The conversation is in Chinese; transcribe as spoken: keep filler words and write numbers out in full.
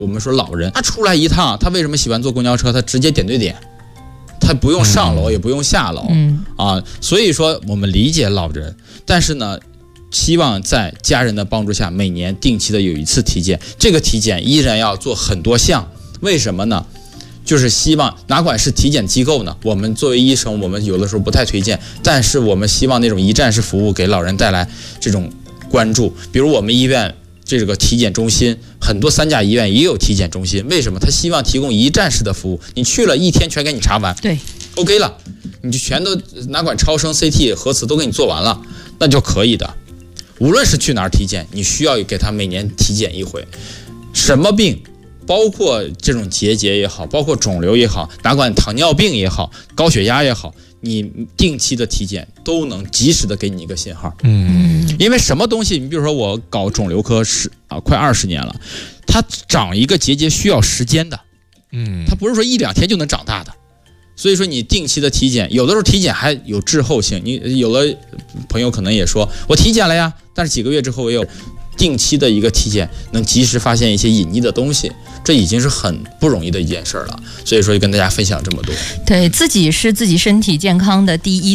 我们说老人，他出来一趟，他为什么喜欢坐公交车？他直接点对点，他不用上楼，也不用下楼， 嗯啊，所以说我们理解老人，但是呢，希望在家人的帮助下，每年定期的有一次体检，这个体检依然要做很多项，为什么呢？就是希望哪管是体检机构呢，我们作为医生，我们有的时候不太推荐，但是我们希望那种一站式服务给老人带来这种关注，比如我们医院。这个体检中心很多三甲医院也有体检中心，为什么？他希望提供一站式的服务，你去了一天全给你查完， 对 ，OK 了，你就全都哪管超声、C T、核磁都给你做完了，那就可以的。无论是去哪儿体检，你需要给他每年体检一回，什么病，包括这种结节也好，包括肿瘤也好，哪管糖尿病也好，高血压也好。你定期的体检都能及时的给你一个信号， 嗯， 因为什么东西，你比如说我搞肿瘤科是啊，快二十年了，它长一个结节需要时间的， 嗯， 它不是说一两天就能长大的，所以说你定期的体检，有的时候体检还有滞后性，你有的朋友可能也说我体检了呀，但是几个月之后我有定期的一个体检，能及时发现一些隐匿的东西，这已经是很不容易的一件事了。所以说，就跟大家分享这么多。 对，自己是自己身体健康的第一。